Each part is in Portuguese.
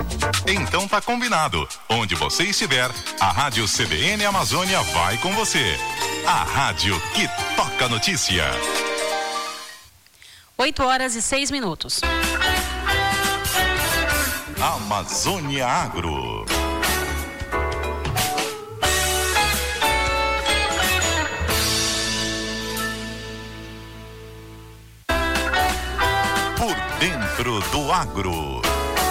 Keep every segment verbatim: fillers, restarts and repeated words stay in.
Então tá combinado. Onde você estiver, a Rádio C B N Amazônia vai com você. A rádio que toca notícia. oito horas e seis minutos. Amazônia Agro. Por dentro do agro.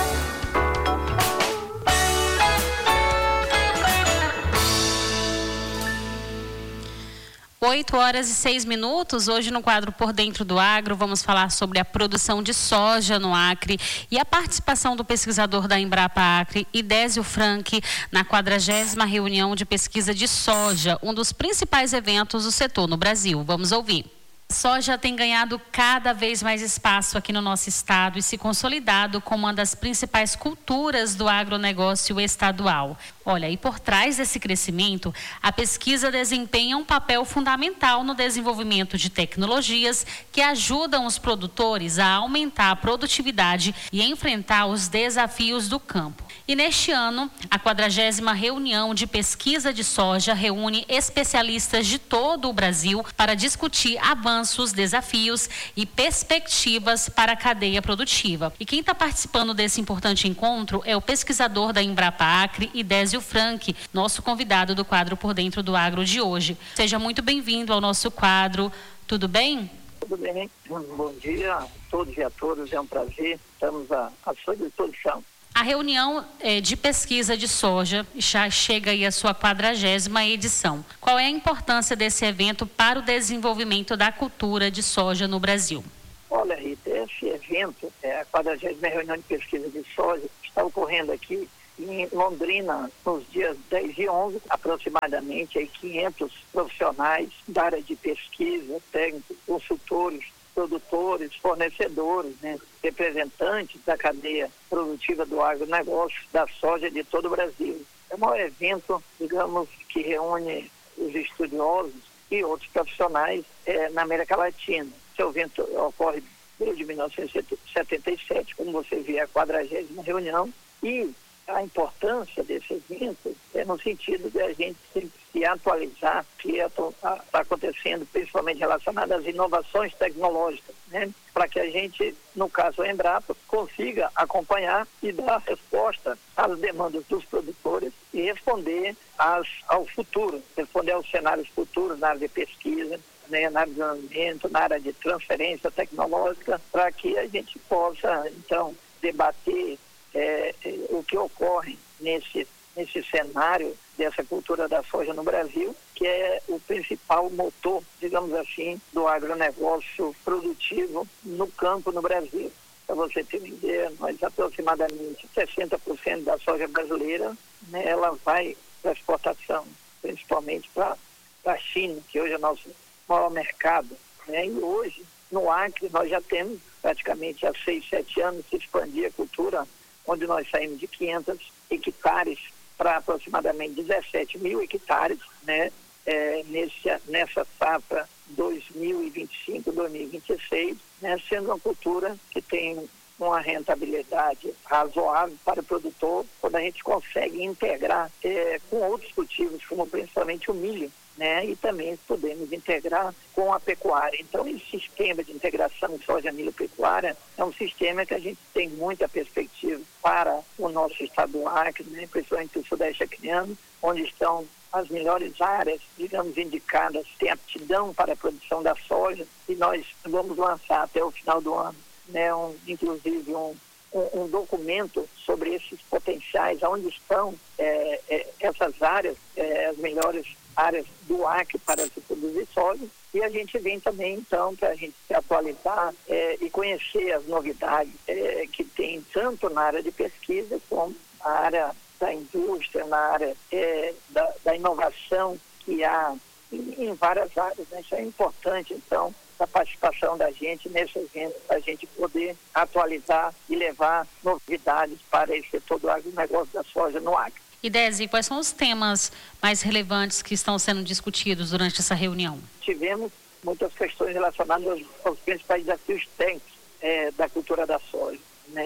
oito horas e seis minutos. Hoje no quadro Por Dentro do Agro vamos falar sobre a produção de soja no Acre e a participação do pesquisador da Embrapa Acre, Idésio Frank, na quadragésima reunião de pesquisa de soja, um dos principais eventos do setor no Brasil. Vamos ouvir. A soja tem ganhado cada vez mais espaço aqui no nosso estado e se consolidado como uma das principais culturas do agronegócio estadual. Olha, e por trás desse crescimento, a pesquisa desempenha um papel fundamental no desenvolvimento de tecnologias que ajudam os produtores a aumentar a produtividade e enfrentar os desafios do campo. E neste ano, a quadragésima reunião de pesquisa de soja reúne especialistas de todo o Brasil para discutir avanços, desafios e perspectivas para a cadeia produtiva. E quem está participando desse importante encontro é o pesquisador da Embrapa Acre, Idésio Frank, nosso convidado do quadro Por Dentro do Agro de hoje. Seja muito bem-vindo ao nosso quadro. Tudo bem? Tudo bem. Bom dia a todos e a todas. É um prazer. Estamos à, à sua disposição. A reunião eh, de pesquisa de soja já chega aí à sua quadragésima edição. Qual é a importância desse evento para o desenvolvimento da cultura de soja no Brasil? Olha, Rita, esse evento, é, a quadragésima reunião de pesquisa de soja, está ocorrendo aqui em Londrina nos dias dez e onze, aproximadamente, aí quinhentos profissionais da área de pesquisa, técnicos, consultores, produtores, fornecedores, né, representantes da cadeia produtiva do agronegócio, da soja de todo o Brasil. É um evento, digamos, que reúne os estudiosos e outros profissionais é, na América Latina. Esse evento ocorre desde mil novecentos e setenta e sete, como você vê, a quadragésima reunião, e a importância desse evento é no sentido de a gente sempre se atualizar, que está acontecendo principalmente relacionado às inovações tecnológicas, né? Para que a gente, no caso a Embrapa, consiga acompanhar e dar resposta às demandas dos produtores e responder às, ao futuro, responder aos cenários futuros na área de pesquisa, né, na área de desenvolvimento, na área de transferência tecnológica, para que a gente possa, então, debater É, o que ocorre nesse, nesse cenário dessa cultura da soja no Brasil, que é o principal motor, digamos assim, do agronegócio produtivo no campo no Brasil. Para você ter uma ideia, nós aproximadamente sessenta por cento da soja brasileira, né, ela vai para exportação, principalmente para a China, que hoje é o nosso maior mercado, né? E hoje, no Acre, nós já temos praticamente há seis, sete anos se expandir a cultura, onde nós saímos de quinhentos hectares para aproximadamente dezessete mil hectares, né, é, nesse, nessa safra dois mil e vinte e cinco, dois mil e vinte e seis, né, sendo uma cultura que tem uma rentabilidade razoável para o produtor, quando a gente consegue integrar é, com outros cultivos, como principalmente o milho, né, e também podemos integrar com a pecuária. Então, esse sistema de integração soja, milho, pecuária é um sistema que a gente tem muita perspectiva para o nosso estado do Acre, né, principalmente o sudeste acreano, onde estão as melhores áreas, digamos, indicadas, tem aptidão para a produção da soja, e nós vamos lançar até o final do ano, né, um, inclusive um, um, um documento sobre esses potenciais, onde estão é, é, essas áreas, é, as melhores áreas do Acre para se produzir soja, e a gente vem também, então, para a gente se atualizar é, e conhecer as novidades é, que tem tanto na área de pesquisa como na área da indústria, na área é, da, da inovação que há em, em várias áreas, né? Isso é importante, então, a participação da gente nesse evento, para a gente poder atualizar e levar novidades para esse setor do agronegócio da soja no Acre. Idésio, quais são os temas mais relevantes que estão sendo discutidos durante essa reunião? Tivemos muitas questões relacionadas aos, aos principais desafios técnicos é, da cultura da soja, né?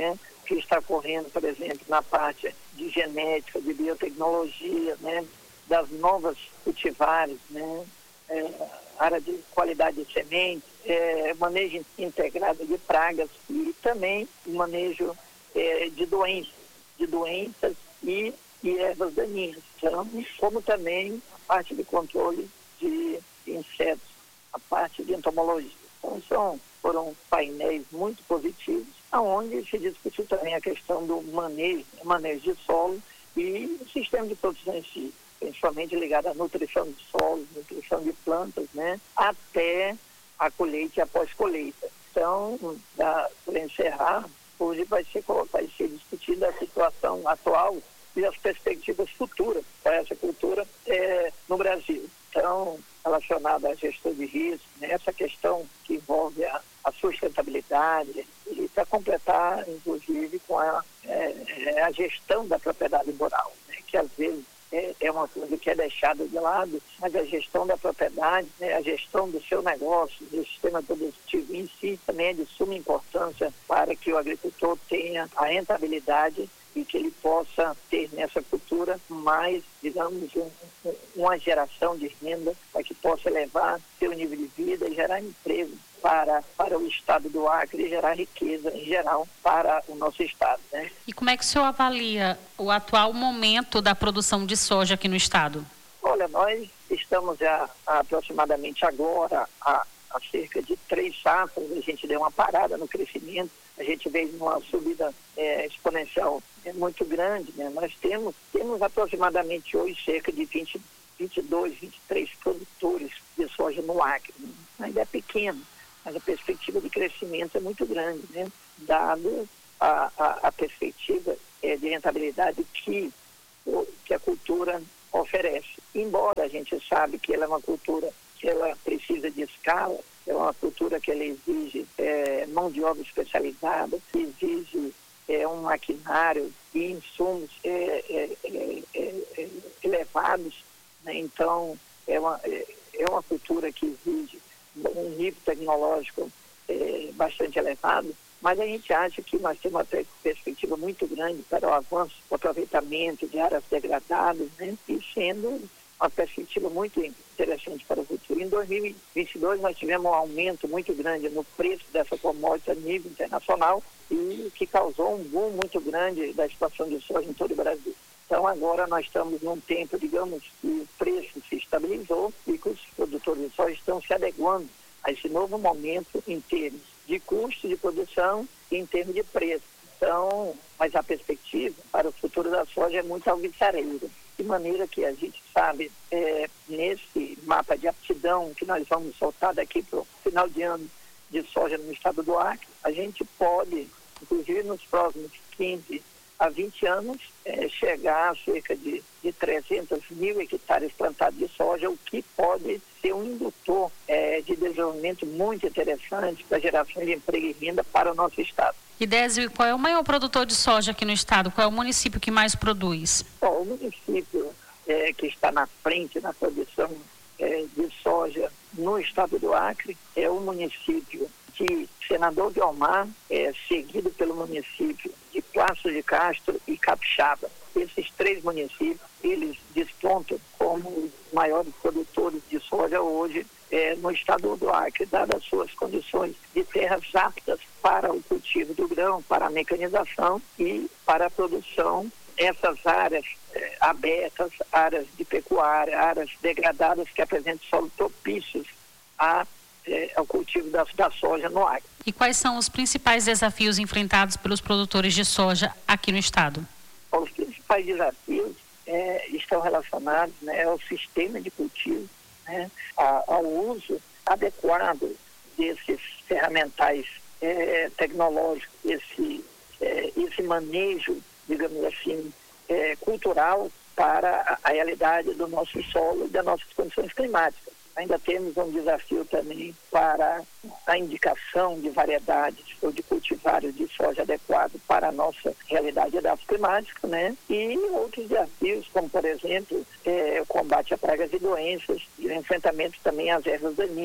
que está ocorrendo, por exemplo, na parte de genética, de biotecnologia, né, das novas cultivares, né, é, área de qualidade de semente, é, manejo integrado de pragas e também manejo é, de doenças, de doenças e, e ervas daninhas, então, como também a parte de controle de insetos, a parte de entomologia. Então, são, foram painéis muito positivos, onde se discutiu também a questão do manejo, manejo de solo e o sistema de produção em si, principalmente ligado à nutrição de solos, nutrição de plantas, né, até a colheita e a pós-colheita. Então, para encerrar, hoje vai ser, vai ser discutida a situação atual e as perspectivas futuras para essa cultura é, no Brasil. Então, relacionada à gestão de risco, né, essa questão que envolve a, a sustentabilidade e para completar, inclusive, com a, é, a gestão da propriedade rural, né, que às vezes é, é uma coisa que é deixada de lado, mas a gestão da propriedade, né, a gestão do seu negócio, do sistema produtivo em si, também é de suma importância para que o agricultor tenha a rentabilidade e que ele possa ter nessa cultura mais, digamos, um, uma geração de renda para que possa elevar seu nível de vida e gerar emprego para, para o estado do Acre e gerar riqueza em geral para o nosso estado, né? E como é que o senhor avalia o atual momento da produção de soja aqui no estado? Olha, nós estamos já aproximadamente agora a, a cerca de três safras, a gente deu uma parada no crescimento, a gente veio numa subida é, exponencial é, muito grande, né? Nós temos, temos aproximadamente hoje cerca de vinte, vinte e dois, vinte e três produtores de soja no Acre. Ainda é pequeno, mas a perspectiva de crescimento é muito grande, né? Dado a, a, a perspectiva é, de rentabilidade que, que a cultura oferece. Embora a gente sabe que ela é uma cultura que ela precisa de escala, é uma cultura que ela exige é, mão de obra especializada, que exige é, um maquinário e insumos é, é, é, é, elevados, né? Então é uma, é, é uma cultura que exige um nível tecnológico é, bastante elevado, mas a gente acha que nós temos uma perspectiva muito grande para o avanço, o aproveitamento de áreas degradadas, né? E sendo uma perspectiva muito interessante para o futuro. Em dois mil e vinte e dois nós tivemos um aumento muito grande no preço dessa commodity a nível internacional e que causou um boom muito grande da expansão de soja em todo o Brasil. Então agora nós estamos num tempo, digamos, que o preço se estabilizou e que os produtores de soja estão se adequando a esse novo momento em termos de custo de produção e em termos de preço. Então, mas a perspectiva para o futuro da soja é muito alvissareira. De maneira que a gente sabe, é, nesse mapa de aptidão que nós vamos soltar daqui para o final de ano de soja no estado do Acre, a gente pode, inclusive nos próximos quinze a vinte anos, é, chegar a cerca de, de trezentos mil hectares plantados de soja, o que pode ser um indutor é, de desenvolvimento muito interessante para a geração de emprego e renda para o nosso estado. E Désio, qual é o maior produtor de soja aqui no estado? Qual é o município que mais produz? Bom, o município é, que está na frente na produção é, de soja no estado do Acre é o município de Senador Guiomar, é, seguido pelo município de Paços de Castro e Capixaba. Esses três municípios, eles despontam como os maiores produtores de soja hoje é, no estado do Acre, dadas as suas condições de terras aptas para o cultivo do grão, para a mecanização e para a produção. Essas áreas é, abertas, áreas de pecuária, áreas degradadas que apresentam solo propícios a É, ao cultivo da, da soja no Acre. E quais são os principais desafios enfrentados pelos produtores de soja aqui no estado? Os principais desafios é, estão relacionados, né, ao sistema de cultivo, né, a, ao uso adequado desses ferramentais é, tecnológicos, esse, é, esse manejo, digamos assim, é, cultural para a, a realidade do nosso solo e das nossas condições climáticas. Ainda temos um desafio também para a indicação de variedades ou de cultivares de soja adequado para a nossa realidade climática, né? E outros desafios, como, por exemplo, é, o combate a pragas e doenças e o enfrentamento também às ervas daninhas.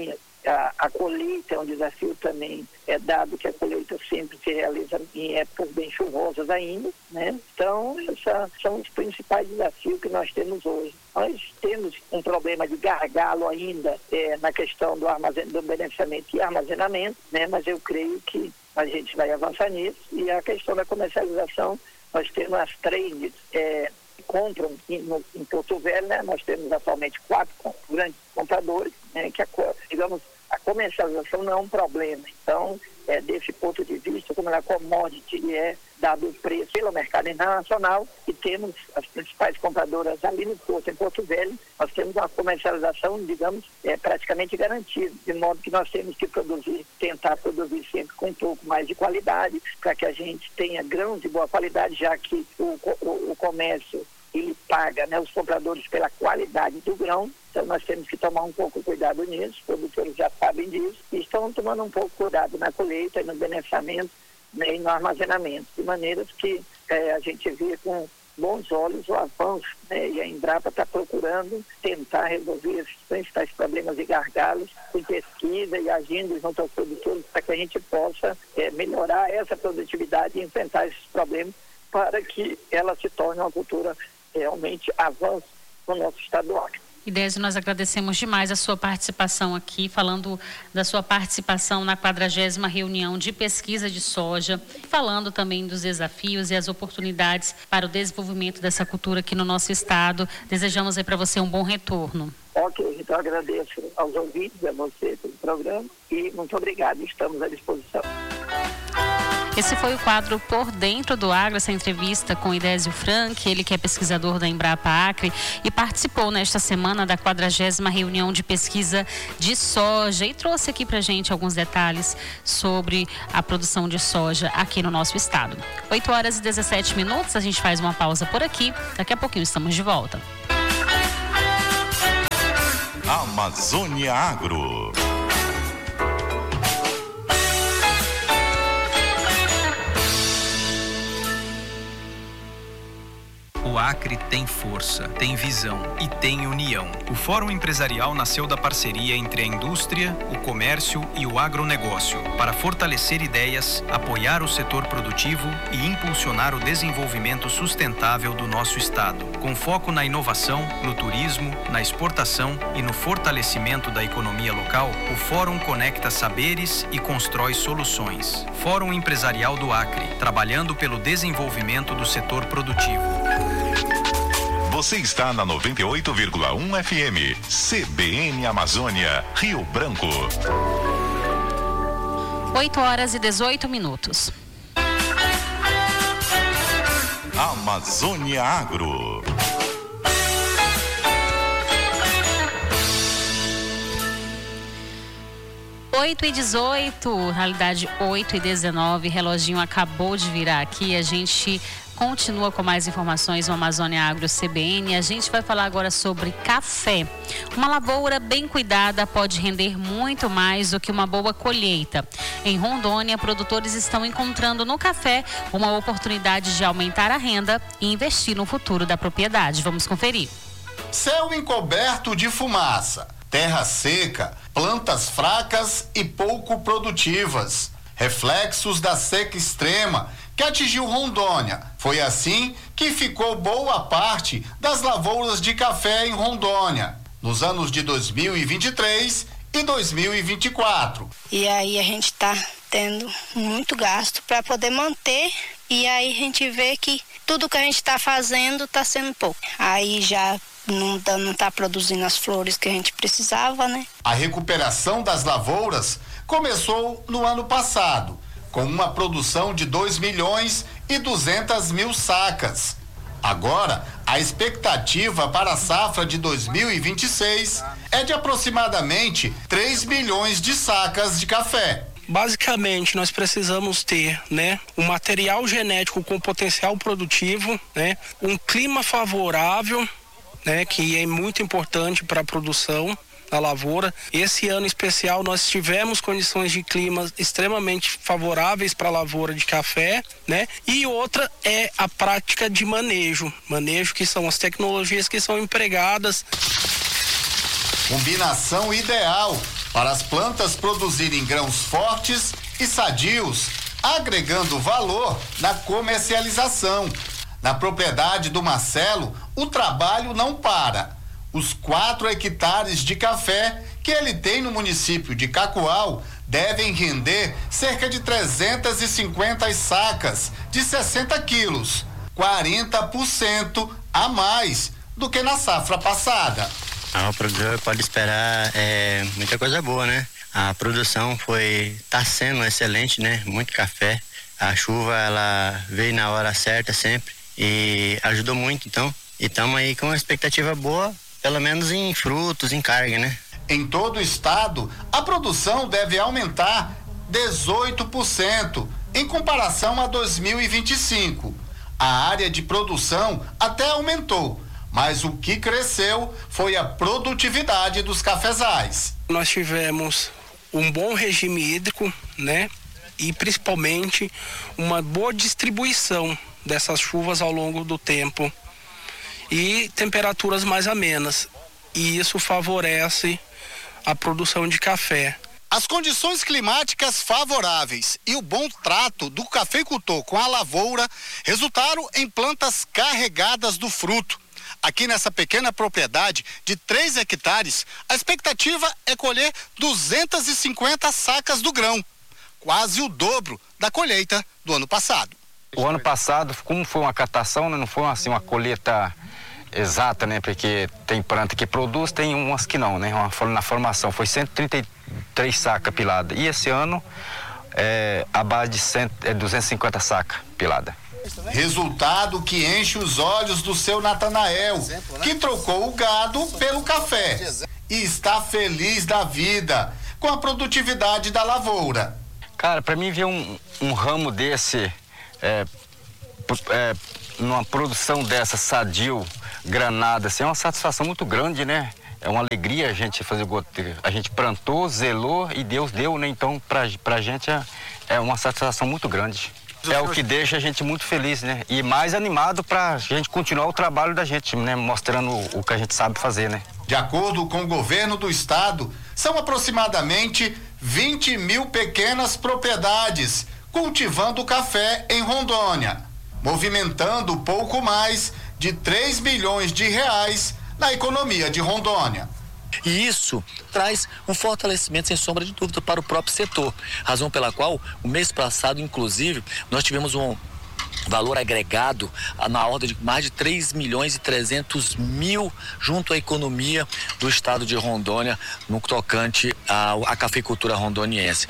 a, a colheita é um desafio também, é dado que a colheita sempre se realiza em épocas bem chuvosas ainda, né? Então, esses são os principais desafios que nós temos hoje. Nós temos um problema de gargalo ainda é, na questão do, armazen... do beneficiamento e armazenamento, né? Mas eu creio que a gente vai avançar nisso. E a questão da comercialização, nós temos as trades é, que compram em, no, em Porto Velho, né? Nós temos atualmente quatro grandes compradores, né? Que, a, digamos, a comercialização não é um problema. Então, é, desse ponto de vista, como a commodity é dado o preço pelo mercado internacional, e temos as principais compradoras ali no Porto, em Porto Velho, nós temos uma comercialização, digamos, é, praticamente garantida, de modo que nós temos que produzir, tentar produzir sempre com um pouco mais de qualidade, para que a gente tenha grãos de boa qualidade, já que o, o, o comércio, ele paga, né, os compradores pela qualidade do grão. Então nós temos que tomar um pouco cuidado nisso, os produtores já sabem disso, e estão tomando um pouco cuidado na colheita, no beneficiamento, né, e no armazenamento, de maneira que é, a gente vê com bons olhos o avanço, né, e a Embrapa está procurando tentar resolver esses principais problemas de gargalos com pesquisa e agindo junto aos produtores para que a gente possa é, melhorar essa produtividade e enfrentar esses problemas para que ela se torne uma cultura realmente avance no nosso estado do Acre. Idésio, nós agradecemos demais a sua participação aqui, falando da sua participação na quadragésima reunião de pesquisa de soja, falando também dos desafios e as oportunidades para o desenvolvimento dessa cultura aqui no nosso estado. Desejamos aí para você um bom retorno. Ok, então agradeço aos ouvintes, a você pelo programa e muito obrigado, estamos à disposição. Esse foi o quadro Por Dentro do Agro, essa entrevista com Idésio Frank, ele que é pesquisador da Embrapa Acre e participou nesta semana da quadragésima reunião de pesquisa de soja e trouxe aqui pra gente alguns detalhes sobre a produção de soja aqui no nosso estado. oito horas e dezessete minutos, a gente faz uma pausa por aqui, daqui a pouquinho estamos de volta. Amazônia Agro. O Acre tem força, tem visão e tem união. O Fórum Empresarial nasceu da parceria entre a indústria, o comércio e o agronegócio para fortalecer ideias, apoiar o setor produtivo e impulsionar o desenvolvimento sustentável do nosso estado, com foco na inovação, no turismo, na exportação e no fortalecimento da economia local. O Fórum conecta saberes e constrói soluções. Fórum Empresarial do Acre, trabalhando pelo desenvolvimento do setor produtivo. Você está na noventa e oito vírgula um F M, C B N Amazônia, Rio Branco. oito horas e dezoito minutos. Amazônia Agro. oito e dezoito, realidade oito e dezenove, reloginho acabou de virar aqui, a gente continua com mais informações no Amazônia Agro C B N. A gente vai falar agora sobre café. Uma lavoura bem cuidada pode render muito mais do que uma boa colheita. Em Rondônia, produtores estão encontrando no café uma oportunidade de aumentar a renda e investir no futuro da propriedade. Vamos conferir. Céu encoberto de fumaça, terra seca, plantas fracas e pouco produtivas. Reflexos da seca extrema que atingiu Rondônia. Foi assim que ficou boa parte das lavouras de café em Rondônia, nos anos de dois mil e vinte e três e dois mil e vinte e quatro. E aí a gente está tendo muito gasto para poder manter, e aí a gente vê que tudo que a gente está fazendo está sendo pouco. Aí já não tá, não tá produzindo as flores que a gente precisava, né? A recuperação das lavouras começou no ano passado, com uma produção de dois milhões e duzentas mil sacas. Agora, a expectativa para a safra de dois mil e vinte e seis é de aproximadamente três milhões de sacas de café. Basicamente, nós precisamos ter, né, um material genético com potencial produtivo, né, um clima favorável, né, que é muito importante para a produção da lavoura. Esse ano especial nós tivemos condições de clima extremamente favoráveis para a lavoura de café, né? E outra é a prática de manejo, manejo que são as tecnologias que são empregadas. Combinação ideal para as plantas produzirem grãos fortes e sadios, agregando valor na comercialização. Na propriedade do Marcelo, o trabalho não para. Os quatro hectares de café que ele tem no município de Cacoal devem render cerca de trezentas e cinquenta sacas de sessenta quilos, quarenta por cento a mais do que na safra passada. Ah, o produtor pode esperar é, muita coisa boa, né? A produção foi, tá sendo excelente, né? Muito café. A chuva, ela veio na hora certa sempre e ajudou muito, então. E estamos aí com uma expectativa boa, pelo menos em frutos, em carga, né? Em todo o estado, a produção deve aumentar dezoito por cento em comparação a dois mil e vinte e cinco. A área de produção até aumentou, mas o que cresceu foi a produtividade dos cafezais. Nós tivemos um bom regime hídrico, né? E principalmente uma boa distribuição dessas chuvas ao longo do tempo e temperaturas mais amenas. E isso favorece a produção de café. As condições climáticas favoráveis e o bom trato do cafeicultor com a lavoura resultaram em plantas carregadas do fruto. Aqui nessa pequena propriedade de três hectares, a expectativa é colher duzentas e cinquenta sacas do grão, quase o dobro da colheita do ano passado. O ano passado, como foi uma catação, né, não foi assim uma colheita exata, né? Porque tem planta que produz, tem umas que não, né? Uma, na formação foi cento e trinta e três sacas pilada. E esse ano é a base de cem, é duzentas e cinquenta sacas pilada. Resultado que enche os olhos do seu Natanael, que trocou o gado pelo café e está feliz da vida com a produtividade da lavoura. Cara, para mim ver um, um ramo desse, é, é, numa produção dessa sadio, granada, assim, é uma satisfação muito grande, né? É uma alegria a gente fazer goteiro. A gente plantou, zelou e Deus deu, né? Então, pra, pra gente é, é uma satisfação muito grande. É o que deixa a gente muito feliz, né? E mais animado pra gente continuar o trabalho da gente, né? Mostrando o, o que a gente sabe fazer, né? De acordo com o governo do estado, são aproximadamente vinte mil pequenas propriedades cultivando café em Rondônia, movimentando pouco mais de três bilhões de reais na economia de Rondônia. E isso traz um fortalecimento, sem sombra de dúvida, para o próprio setor. Razão pela qual, o mês passado, inclusive, nós tivemos um valor agregado na ordem de mais de três milhões e trezentos mil junto à economia do estado de Rondônia, no tocante à, à cafeicultura rondoniense.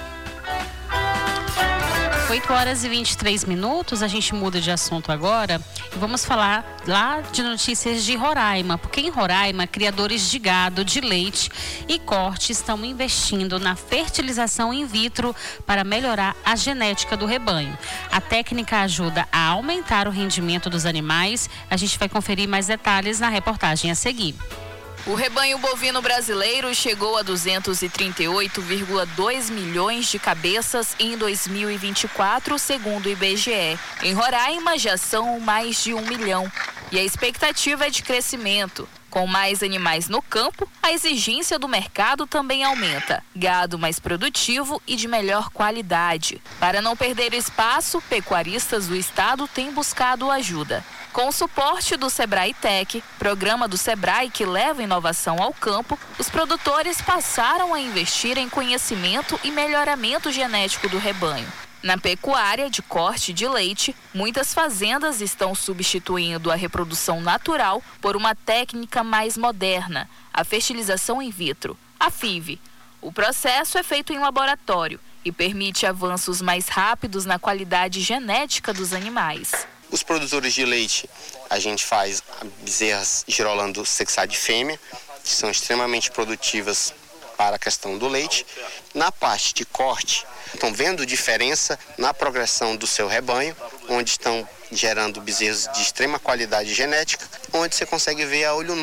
oito horas e vinte e três minutos, a gente muda de assunto agora e vamos falar lá de notícias de Roraima, porque em Roraima, criadores de gado, de leite e corte estão investindo na fertilização in vitro para melhorar a genética do rebanho. A técnica ajuda a aumentar o rendimento dos animais. A gente vai conferir mais detalhes na reportagem a seguir. O rebanho bovino brasileiro chegou a duzentos e trinta e oito vírgula dois milhões de cabeças em dois mil e vinte e quatro, segundo o I B G E. Em Roraima já são mais de um milhão e a expectativa é de crescimento. Com mais animais no campo, a exigência do mercado também aumenta. Gado mais produtivo e de melhor qualidade. Para não perder espaço, pecuaristas do estado têm buscado ajuda. Com o suporte do Sebrae Tech, programa do Sebrae que leva inovação ao campo, os produtores passaram a investir em conhecimento e melhoramento genético do rebanho. Na pecuária de corte de leite, muitas fazendas estão substituindo a reprodução natural por uma técnica mais moderna, a fertilização in vitro, a F I V. O processo é feito em laboratório e permite avanços mais rápidos na qualidade genética dos animais. Os produtores de leite, a gente faz bezerras girolando sexade fêmea, que são extremamente produtivas para a questão do leite. Na parte de corte, estão vendo diferença na progressão do seu rebanho, onde estão gerando bezerros de extrema qualidade genética, onde você consegue ver a olho nu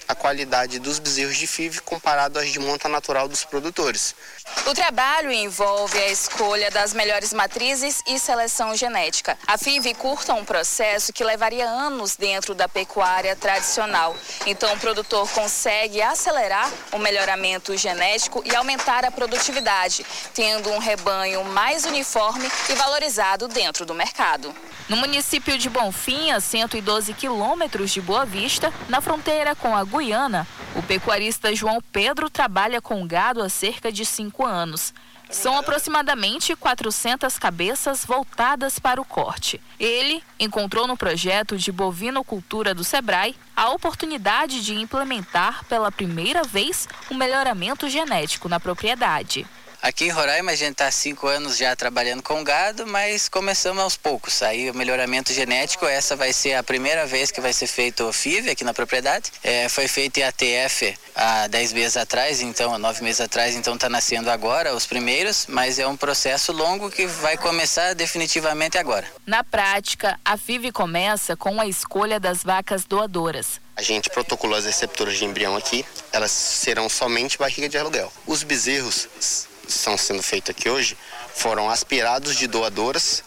a qualidade dos bezerros de F I V comparado às de monta natural dos produtores. O trabalho envolve a escolha das melhores matrizes e seleção genética. A F I V curta um processo que levaria anos dentro da pecuária tradicional. Então, o produtor consegue acelerar o melhoramento genético e aumentar a produtividade, tendo um rebanho mais uniforme e valorizado dentro do mercado. No município de Bonfim, a cento e doze quilômetros de Boa Vista, na fronteira com a Guiana, o pecuarista João Pedro trabalha com gado há cerca de cinco anos. São aproximadamente quatrocentas cabeças voltadas para o corte. Ele encontrou no projeto de bovinocultura do Sebrae a oportunidade de implementar pela primeira vez um melhoramento genético na propriedade. Aqui em Roraima a gente está há cinco anos já trabalhando com gado, mas começamos aos poucos. Aí o melhoramento genético, essa vai ser a primeira vez que vai ser feito o F I V aqui na propriedade. É, foi feito em A T F há dez meses atrás, então há nove meses atrás, então está nascendo agora os primeiros, mas é um processo longo que vai começar definitivamente agora. Na prática, a F I V começa com a escolha das vacas doadoras. A gente protocolou as receptoras de embrião aqui, elas serão somente barriga de aluguel. Os bezerros estão sendo feitos aqui hoje foram aspirados de doadoras,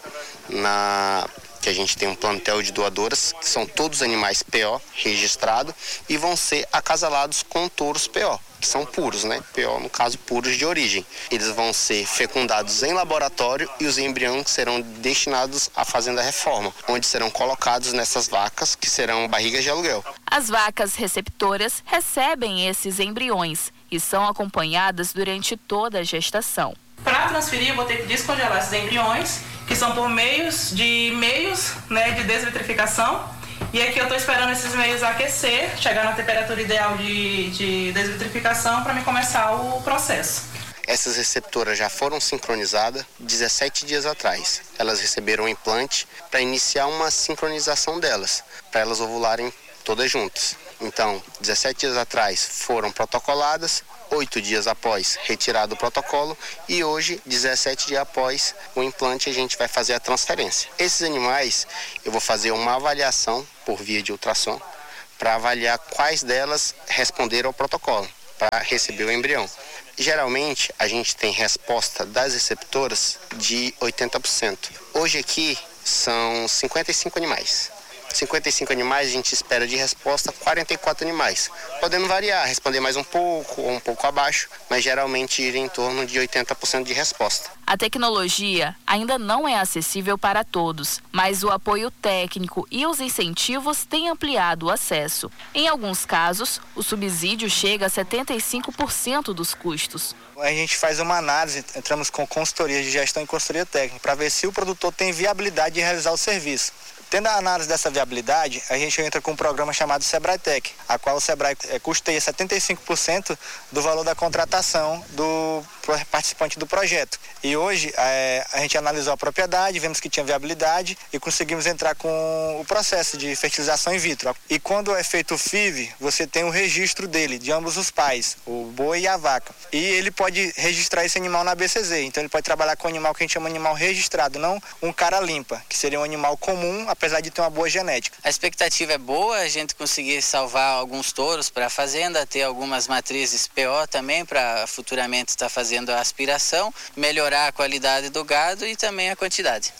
na que a gente tem um plantel de doadoras, que são todos animais P O registrados e vão ser acasalados com touros P O, que são puros, né? P O, no caso, puros de origem. Eles vão ser fecundados em laboratório e os embriões serão destinados à fazenda reforma, onde serão colocados nessas vacas, que serão barrigas de aluguel. As vacas receptoras recebem esses embriões e são acompanhadas durante toda a gestação. Para transferir, eu vou ter que descongelar esses embriões, que são por meios de meios, né, de desvitrificação. E aqui eu estou esperando esses meios aquecer, chegar na temperatura ideal de, de desvitrificação para me começar o processo. Essas receptoras já foram sincronizadas dezessete dias atrás. Elas receberam o implante para iniciar uma sincronização delas, para elas ovularem todas juntas. Então, dezessete dias atrás foram protocoladas, oito dias após retirado o protocolo e hoje, dezessete dias após o implante, a gente vai fazer a transferência. Esses animais, eu vou fazer uma avaliação por via de ultrassom para avaliar quais delas responderam ao protocolo para receber o embrião. Geralmente, a gente tem resposta das receptoras de oitenta por cento. Hoje aqui são cinquenta e cinco animais. cinquenta e cinco animais, a gente espera de resposta quarenta e quatro animais. Podendo variar, responder mais um pouco ou um pouco abaixo, mas geralmente ir em torno de oitenta por cento de resposta. A tecnologia ainda não é acessível para todos, mas o apoio técnico e os incentivos têm ampliado o acesso. Em alguns casos, o subsídio chega a setenta e cinco por cento dos custos. A gente faz uma análise, entramos com consultoria de gestão e consultoria técnica, para ver se o produtor tem viabilidade de realizar o serviço. Tendo a análise dessa viabilidade, a gente entra com um programa chamado Sebrae Tech, a qual o Sebrae custeia setenta e cinco por cento do valor da contratação do participante do projeto. E hoje é, a gente analisou a propriedade, vimos que tinha viabilidade e conseguimos entrar com o processo de fertilização in vitro. E quando é feito o F I V, você tem o registro dele, de ambos os pais, o boi e a vaca. E ele pode registrar esse animal na B C Z, então ele pode trabalhar com um animal que a gente chama de animal registrado, não um cara limpa, que seria um animal comum, apesar de ter uma boa genética. A expectativa é boa, a gente conseguir salvar alguns touros para a fazenda, ter algumas matrizes P O também para futuramente estar fazendo a aspiração, melhorar a qualidade do gado e também a quantidade.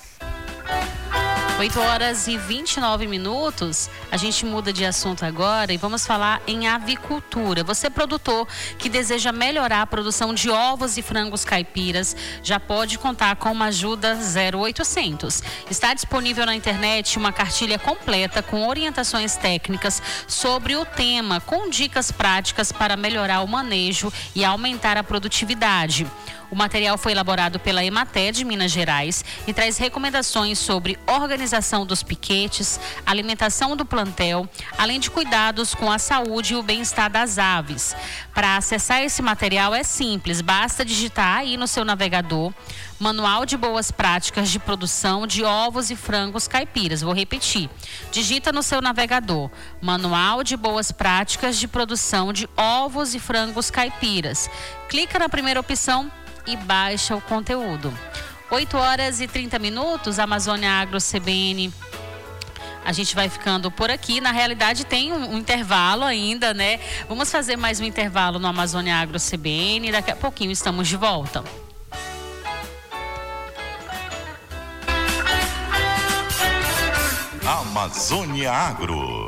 oito horas e vinte e nove minutos, a gente muda de assunto agora e vamos falar em avicultura. Você, produtor que deseja melhorar a produção de ovos e frangos caipiras, já pode contar com uma ajuda zero oitocentos. Está disponível na internet uma cartilha completa com orientações técnicas sobre o tema, com dicas práticas para melhorar o manejo e aumentar a produtividade. O material foi elaborado pela Emater de Minas Gerais e traz recomendações sobre organização dos piquetes, alimentação do plantel, além de cuidados com a saúde e o bem-estar das aves. Para acessar esse material é simples, basta digitar aí no seu navegador Manual de Boas Práticas de Produção de Ovos e Frangos Caipiras. Vou repetir. Digita no seu navegador Manual de Boas Práticas de Produção de Ovos e Frangos Caipiras. Clica na primeira opção e baixa o conteúdo. oito horas e trinta minutos, Amazônia Agro C B N. A gente vai ficando por aqui. Na realidade, tem um, um intervalo ainda, né? Vamos fazer mais um intervalo no Amazônia Agro C B N. Daqui a pouquinho estamos de volta. Amazônia Agro.